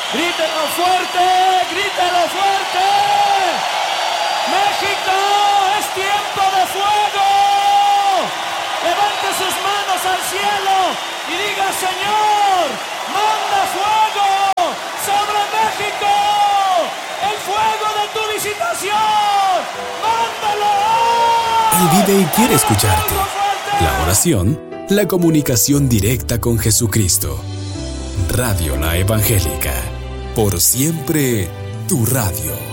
Grítelo fuerte, grítelo fuerte. México, es tiempo de fuego. Levante sus manos al cielo y diga: Señor, manda fuego sobre México. El fuego de tu visitación, mándalo. Él vive y quiere escucharte. La oración, la comunicación directa con Jesucristo. Radio La Evangélica. Por siempre, tu radio.